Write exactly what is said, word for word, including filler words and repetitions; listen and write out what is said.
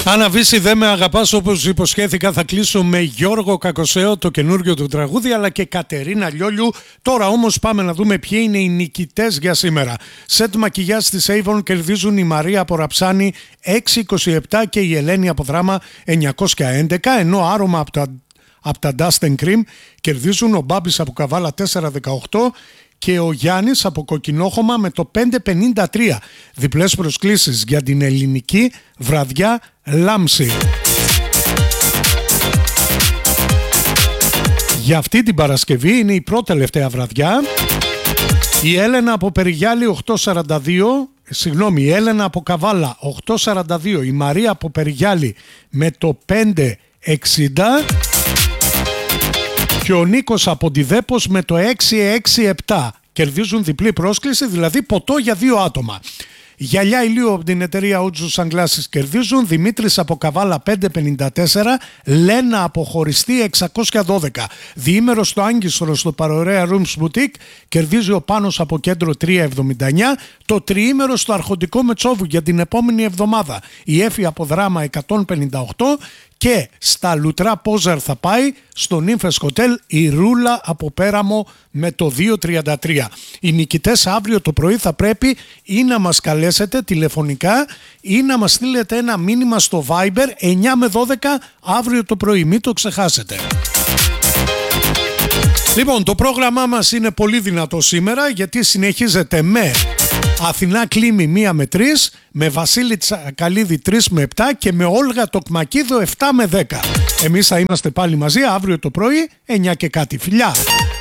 Αναβήσει δεν με αγαπάς, όπως υποσχέθηκα, θα κλείσω με Γιώργο Κακοσέο, το καινούριο του τραγούδι, αλλά και Κατερίνα Λιόλιου. Τώρα όμως πάμε να δούμε ποιοι είναι οι νικητές για σήμερα. Σετ μακιγιάζ της Avon κερδίζουν η Μαρία από Ραψάνη έξι είκοσι επτά και η Ελένη από Δράμα εννιακόσια έντεκα, ενώ άρωμα από τα, από τα Dust and Cream κερδίζουν ο Μπάμπης από Καβάλα τέσσερα δεκαοκτώ και ο Γιάννης από Κοκκινόχωμα με το πέντε πενήντα τρία. Διπλές προσκλήσεις για την ελληνική βραδιά Λάμψη. Για αυτή την Παρασκευή είναι η πρώτη τελευταία βραδιά. Η Έλενα από Περιγιάλη οκτώ σαράντα δύο, συγγνώμη, η Έλενα από Καβάλα οκτώ σαράντα δύο, η Μαρία από Περιγιάλη με το πέντε εξήντα και ο Νίκος από Ντιδέπος με το έξι έξι επτά. Κερδίζουν διπλή πρόσκληση, δηλαδή ποτό για δύο άτομα. Γυαλιά ηλίου από την εταιρεία Ouzo Sunglasses κερδίζουν. Δημήτρης από Καβάλα πέντε πενήντα τέσσερα, Λένα από Χωριστή εξακόσια δώδεκα. Διήμερο στο Άγκιστρο στο Παρορέα Rooms Boutique κερδίζει ο Πάνος από Κέντρο τριακόσια εβδομήντα εννέα. Το τριήμερο στο Αρχοντικό Μετσόβου για την επόμενη εβδομάδα η Έφη από Δράμα εκατόν πενήντα οκτώ. Και στα Λουτρά Πόζαρ θα πάει στο Νύμφες Hotel η Ρούλα από Πέραμο με το δύο τριάντα τρία. Οι νικητές αύριο το πρωί θα πρέπει ή να μας καλέσετε τηλεφωνικά ή να μας στείλετε ένα μήνυμα στο Viber εννιά με δώδεκα αύριο το πρωί. Μην το ξεχάσετε. Λοιπόν, το πρόγραμμά μας είναι πολύ δυνατό σήμερα, γιατί συνεχίζεται με Αθηνά Κλίμη μία με τρεις, με Βασίλη Τσακαλίδη τρεις με επτά και με Όλγα Τοκμακίδο επτά με δέκα. Εμείς θα είμαστε πάλι μαζί αύριο το πρωί εννιά και κάτι. Φιλιά!